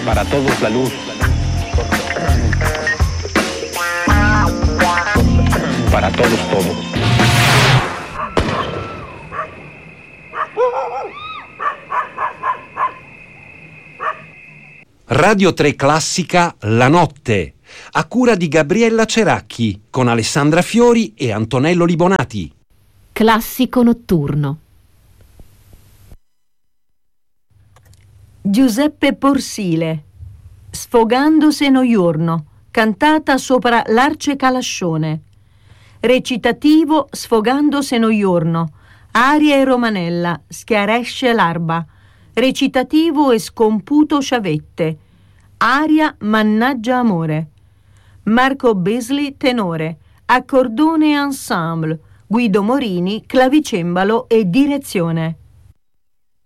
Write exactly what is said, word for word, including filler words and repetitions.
Para todos la luz. Para todos todo. Radio tre Classica La Notte, a cura di Gabriella Ceracchi, con Alessandra Fiori e Antonello Libonati. Classico notturno. Giuseppe Porsile, Sfogandose noiorno, cantata sopra l'Arce Calascione. Recitativo Sfogandose noiorno, aria e romanella, schiaresce l'arba. Recitativo e scomputo sciavette, aria Mannaggia amore. Marco Beasley tenore, accordone ensemble, Guido Morini clavicembalo e direzione.